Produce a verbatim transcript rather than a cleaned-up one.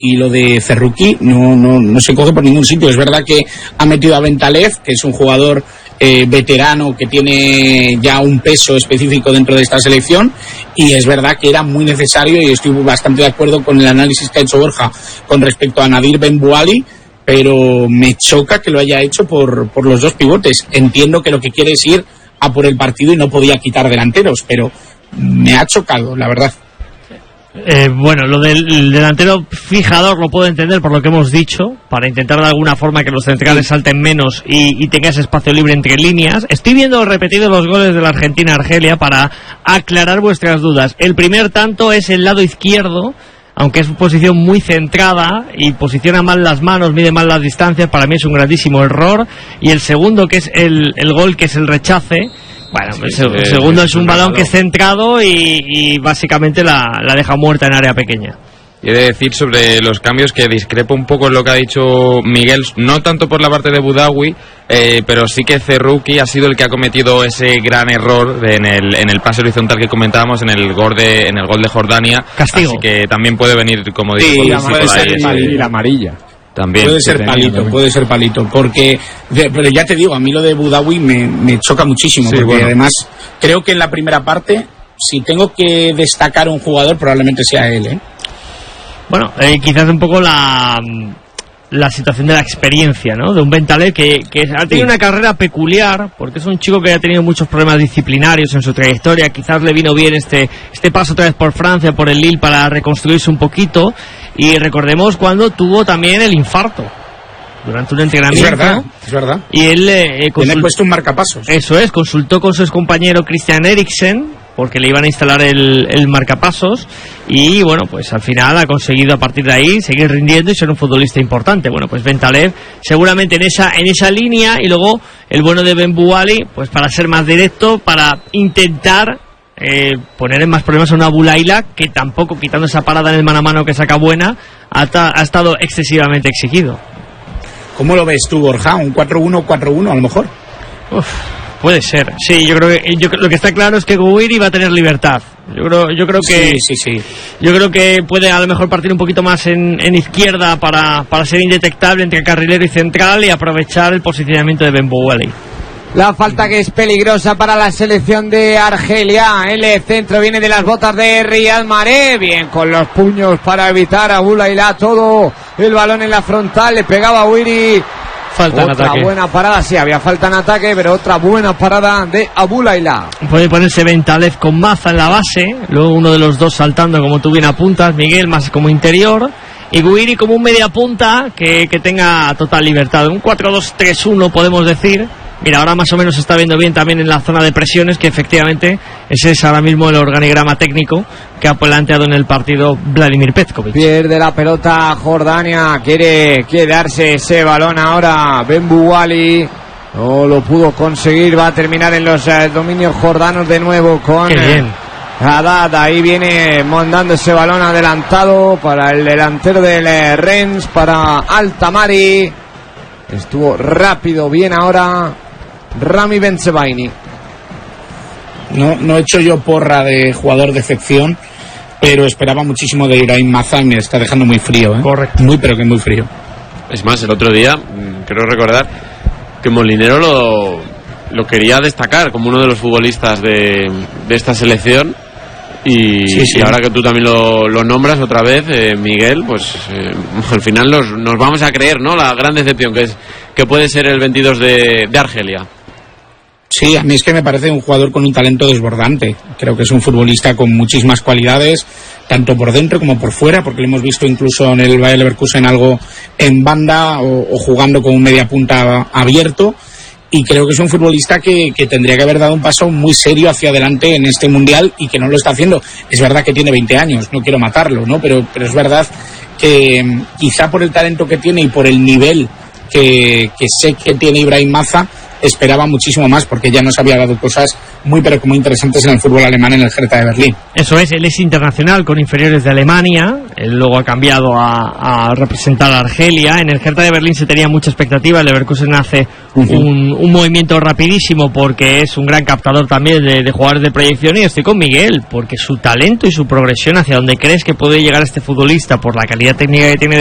y lo de Cerruqui no, no, no se coge por ningún sitio. Es verdad que ha metido a Bentalev, que es un jugador eh, veterano que tiene ya un peso específico dentro de esta selección, y es verdad que era muy necesario, y estoy bastante de acuerdo con el análisis que ha hecho Borja con respecto a Nadir Benbuali, pero me choca que lo haya hecho por, por los dos pivotes. Entiendo que lo que quiere es ir a por el partido y no podía quitar delanteros, pero me ha chocado, la verdad. Eh, bueno, lo del delantero fijador lo puedo entender por lo que hemos dicho, para intentar de alguna forma que los centrales salten menos y, y tengas espacio libre entre líneas. Estoy viendo repetidos los goles de la Argentina-Argelia para aclarar vuestras dudas. El primer tanto es el lado izquierdo, aunque es una posición muy centrada y posiciona mal las manos, mide mal las distancias, para mí es un grandísimo error. Y el segundo, que es el, el gol, que es el rechace, bueno, sí, el, el segundo es un balón que es centrado y, y básicamente la, la deja muerta en área pequeña. Y he de decir sobre los cambios que discrepo un poco en lo que ha dicho Miguel, no tanto por la parte de Boudaoui, eh, pero sí que Cerruqui ha sido el que ha cometido ese gran error de, en, el, en el pase horizontal que comentábamos, en el gol de, en el gol de Jordania. Castigo. Así que también puede venir, como dice, sí, por, la, por puede ahí, ser ese, y la amarilla. También. Puede ser palito, puede ser palito, porque, pero ya te digo, a mí lo de Boudaoui me, me choca muchísimo, sí, porque bueno, además creo que en la primera parte, si tengo que destacar un jugador, probablemente sea él, ¿eh? Bueno, eh, quizás un poco la, la situación de la experiencia, ¿no? De un Bentalev que, que ha tenido sí. una carrera peculiar, porque es un chico que ha tenido muchos problemas disciplinarios en su trayectoria. Quizás le vino bien este, este paso otra vez por Francia, por el Lille, para reconstruirse un poquito. Y recordemos cuando tuvo también el infarto durante un entrenamiento. Es verdad, es verdad. Y él eh, consult... Tiene puesto un marcapasos. Eso es, consultó con su compañero Christian Eriksen, porque le iban a instalar el, el marcapasos, y bueno, pues al final ha conseguido a partir de ahí seguir rindiendo y ser un futbolista importante. Bueno, pues Bentalev seguramente en esa en esa línea, y luego el bueno de Benbuali, pues para ser más directo, para intentar eh, poner en más problemas a una Boulaila que tampoco, quitando esa parada en el mano a mano que saca buena, ha, ta, ha estado excesivamente exigido. ¿Cómo lo ves tú, Borja? ¿Un cuatro uno cuatro uno a lo mejor? Uf. Puede ser, sí, yo creo que yo, lo que está claro es que Gouiri va a tener libertad. Yo creo, yo creo que sí, sí, sí. Yo creo que puede a lo mejor partir un poquito más en, en izquierda para, para ser indetectable entre carrilero y central y aprovechar el posicionamiento de Benbuali. La falta que es peligrosa para la selección de Argelia. El centro viene de las botas de Riyad Mahrez. Bien con los puños para evitar a Boulaila. Todo el balón en la frontal. Le pegaba a Gouiri. Falta otra en ataque. Buena parada, sí, había falta en ataque, pero otra buena parada de Aboulaila. Puede ponerse Bentalev con Maza en la base, luego uno de los dos saltando, como tú bien apuntas, Miguel, más como interior, y Gouiri como un media punta que, que tenga total libertad. Un cuatro dos tres uno podemos decir. Mira, ahora más o menos se está viendo bien también en la zona de presiones, que efectivamente ese es ahora mismo el organigrama técnico que ha planteado en el partido Vladimir Petkovic. Pierde la pelota Jordania, quiere, quiere darse ese balón ahora Benbuali, no lo pudo conseguir, va a terminar en los eh, dominios jordanos de nuevo con Qué bien. Haddad. Ahí viene mandando ese balón adelantado para el delantero del eh, Rennes, para Altamari. Estuvo rápido, bien ahora Rami Bensebaini. No, no he hecho yo porra de jugador de excepción, pero esperaba muchísimo de Ibrahim Maza y me está dejando muy frío, ¿eh? Correcto. Muy, pero que muy frío. Es más, el otro día, creo recordar que Molinero lo, lo quería destacar como uno de los futbolistas de, de esta selección. Y, sí, sí. y ahora que tú también lo, lo nombras otra vez, eh, Miguel, pues eh, al final nos, nos vamos a creer, ¿no? La gran decepción que es que puede ser el veintidós de, de Argelia. Sí, a mí es que me parece un jugador con un talento desbordante. Creo que es un futbolista con muchísimas cualidades, tanto por dentro como por fuera, porque lo hemos visto incluso en el Bayer Leverkusen algo en banda o, o jugando con un media punta abierto. Y creo que es un futbolista que, que tendría que haber dado un paso muy serio hacia adelante en este Mundial y que no lo está haciendo. Es verdad que tiene veinte años, no quiero matarlo, ¿no? Pero, pero es verdad que quizá por el talento que tiene y por el nivel que, que sé que tiene Ibrahim Maza, esperaba muchísimo más, porque ya nos había dado cosas muy pero muy interesantes en el fútbol alemán en el Hertha de Berlín. Eso es, él es internacional con inferiores de Alemania, él luego ha cambiado a, a representar a Argelia. En el Hertha de Berlín se tenía mucha expectativa, el Leverkusen hace uh-huh. un, un movimiento rapidísimo porque es un gran captador también de, de jugadores de proyección, y estoy con Miguel, porque su talento y su progresión hacia donde crees que puede llegar este futbolista por la calidad técnica que tiene